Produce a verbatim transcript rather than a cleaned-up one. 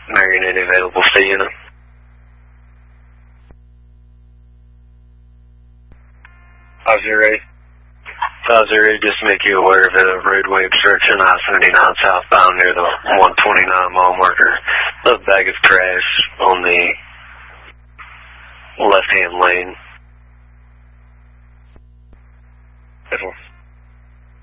Marion, any available state unit? five zero eight. five zero eight, just to make you aware of a roadway obstruction, I seventy-nine southbound near the one twenty-nine mile marker. The baggage crash on the left-hand lane.